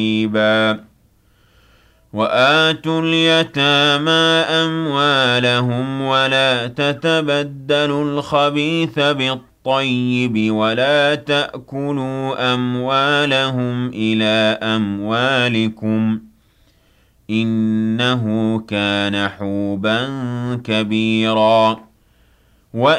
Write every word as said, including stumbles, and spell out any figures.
وَآتُوا الْيَتَامَىٰ أَمْوَالَهُمْ وَلَا تَتَبَدَّلُوا الْخَبِيثَ بِالطَّيِّبِ وَلَا تَأْكُلُوا أَمْوَالَهُمْ إِلَىٰ أَمْوَالِكُمْ ۚ إِنَّهُ كَانَ حُوبًا كَبِيرًا